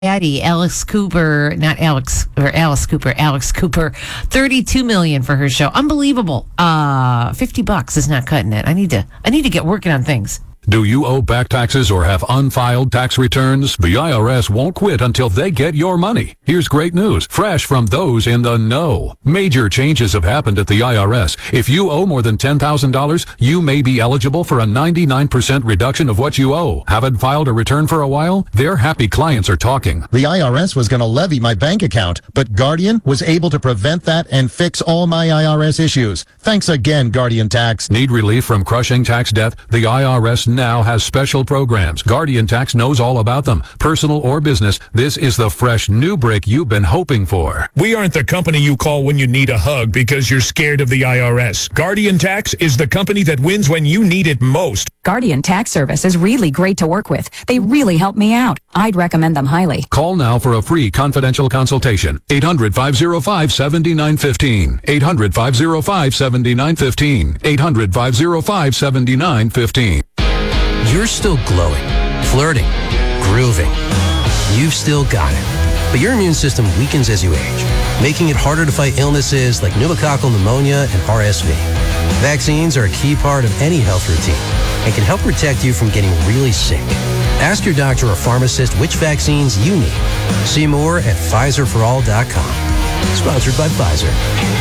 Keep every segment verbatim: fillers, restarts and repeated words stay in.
Addie, Alex Cooper, not Alex, or Alice Cooper, Alex Cooper, thirty-two million for her show. Unbelievable. Uh, fifty bucks is not cutting it. I need to, I need to get working on things. Do you owe back taxes or have unfiled tax returns? The I R S won't quit until they get your money. Here's great news, fresh from those in the know. Major changes have happened at the I R S. If you owe more than ten thousand dollars, you may be eligible for a ninety-nine percent reduction of what you owe. Haven't filed a return for a while? Their happy clients are talking. The I R S was going to levy my bank account, but Guardian was able to prevent that and fix all my I R S issues. Thanks again, Guardian Tax. Need relief from crushing tax debt? The I R S now has special programs. Guardian Tax knows all about them. Personal or business, this is the fresh new break you've been hoping for. We aren't the company you call when you need a hug because you're scared of the I R S. Guardian Tax is the company that wins when you need it most. Guardian Tax Service is really great to work with. They really help me out. I'd recommend them highly. Call now for a free confidential consultation. eight hundred, five oh five, seven nine one five. eight hundred, five oh five, seven nine one five. eight hundred, five oh five, seven nine one five. You're still glowing, flirting, grooving. You've still got it. But your immune system weakens as you age, making it harder to fight illnesses like pneumococcal pneumonia and R S V. Vaccines are a key part of any health routine and can help protect you from getting really sick. Ask your doctor or pharmacist which vaccines you need. See more at Pfizer for all dot com. Sponsored by Pfizer.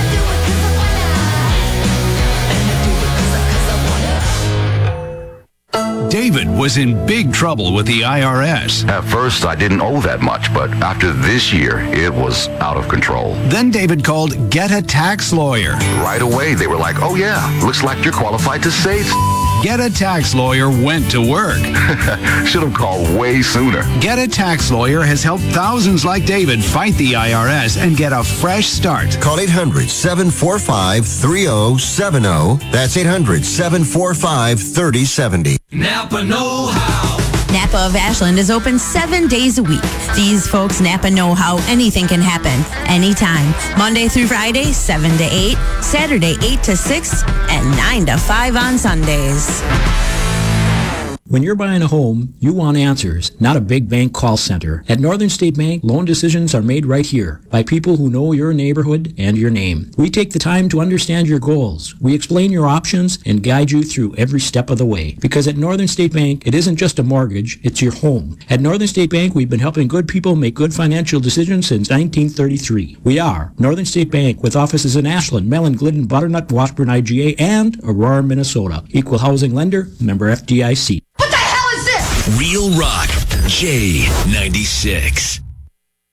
David was in big trouble with the I R S. At first, I didn't owe that much, but after this year, it was out of control. Then David called Get a Tax Lawyer. Right away, they were like, oh yeah, looks like you're qualified to save. Get a Tax Lawyer went to work. Should have called way sooner. Get a Tax Lawyer has helped thousands like David fight the I R S and get a fresh start. Call eight hundred, seven four five, three oh seven oh. That's eight hundred, seven four five, three oh seven oh. Napa Know How. Napa of Ashland is open seven days a week. These folks Napa know how anything can happen, anytime. Monday through Friday, seven to eight. Saturday, eight to six. And nine to five on Sundays. When you're buying a home, you want answers, not a big bank call center. At Northern State Bank, loan decisions are made right here by people who know your neighborhood and your name. We take the time to understand your goals. We explain your options and guide you through every step of the way. Because at Northern State Bank, it isn't just a mortgage, it's your home. At Northern State Bank, we've been helping good people make good financial decisions since nineteen thirty-three. We are Northern State Bank with offices in Ashland, Mellon, Glidden, Butternut, Washburn, I G A, and Aurora, Minnesota. Equal housing lender, member F D I C. Real Rock, J ninety-six.